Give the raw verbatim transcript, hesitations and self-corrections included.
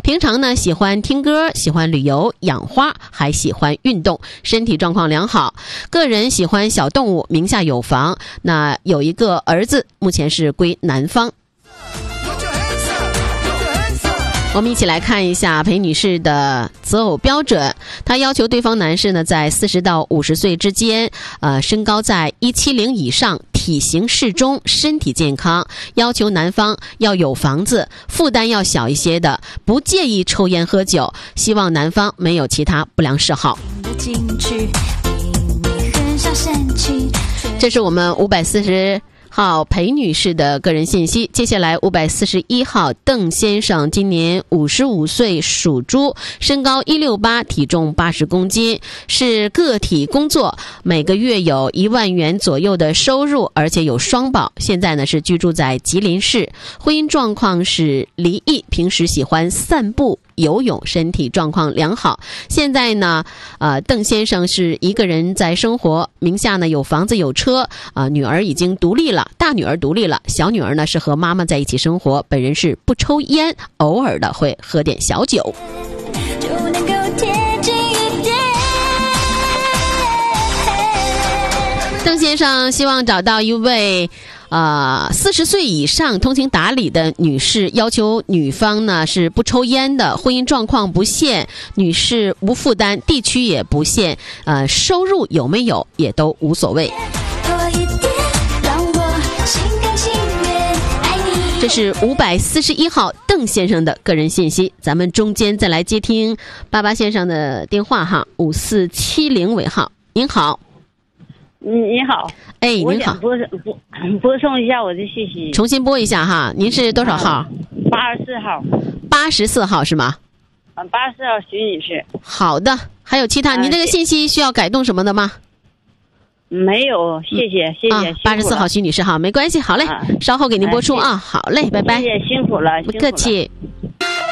平常呢喜欢听歌，喜欢旅游、养花，还喜欢运动，身体状况良好。个人喜欢小动物，名下有房，那有一个儿子，目前是归男方。我们一起来看一下裴女士的择偶标准。她要求对方男士呢在四十到五十岁之间，呃，身高在一七零以上，体型适中，身体健康。要求男方要有房子，负担要小一些的，不介意抽烟喝酒，希望男方没有其他不良嗜好。这是我们五百四十号裴女士的个人信息。接下来五百四十一号邓先生，今年五十五岁，属猪，身高一六八，体重八十公斤，是个体工作，每个月有一万元左右的收入，而且有双保。现在呢是居住在吉林市，婚姻状况是离异，平时喜欢散步游泳，身体状况良好。现在呢呃，邓先生是一个人在生活，名下呢有房子有车，啊、呃，女儿已经独立了，大女儿独立了，小女儿呢是和妈妈在一起生活。本人是不抽烟，偶尔的会喝点小酒。邓先生希望找到一位呃，四十岁以上通情达理的女士，要求女方呢是不抽烟的，婚姻状况不限，女士无负担，地区也不限，呃，收入有没有也都无所谓。这是五百四十一号邓先生的个人信息。咱们中间再来接听八八先生的电话哈，五四七零尾号。您好。 你你好， 哎，您好， 播播播送一下我的信息， 重新播一下哈。您是多少号？ 八十四号。 八十四号是吗？ 啊，八十四号徐女士。 好的，还有其他？您这个信息需要改动什么的吗？ 没有，谢谢、嗯、谢谢。 八十四号徐女士哈，没关系，好嘞，啊、稍后给您播出啊。好嘞，拜拜。 谢谢，辛苦了， 不客气。